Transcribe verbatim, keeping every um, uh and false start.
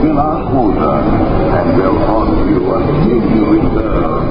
fill our quota, and they'll haunt you until you return.